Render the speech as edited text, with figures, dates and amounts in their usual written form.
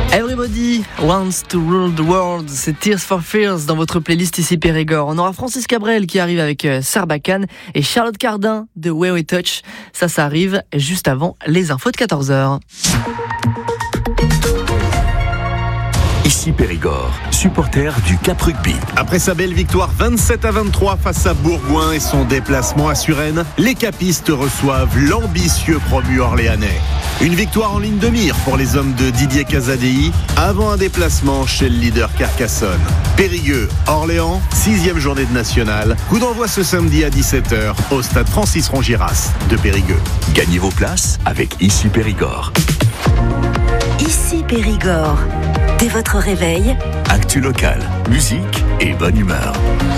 Everybody wants to rule the world, c'est Tears for Fears dans votre playlist ici Périgord. On aura Francis Cabrel qui arrive avec Sarbacane et Charlotte Cardin de Way We Touch. Ça arrive juste avant les infos de 14h. Ici Périgord, supporter du Cap Rugby. Après sa belle victoire 27-23 face à Bourgoin et son déplacement à Suresnes, les capistes reçoivent l'ambitieux promu orléanais. Une victoire en ligne de mire pour les hommes de Didier Casadei avant un déplacement chez le leader Carcassonne. Périgueux, Orléans, 6e journée de nationale. Coup d'envoi ce samedi à 17h au stade Francis Rongiras de Périgueux. Gagnez vos places avec Ici Périgord. Ici Périgord. Dès votre réveil, Actu local, musique et bonne humeur.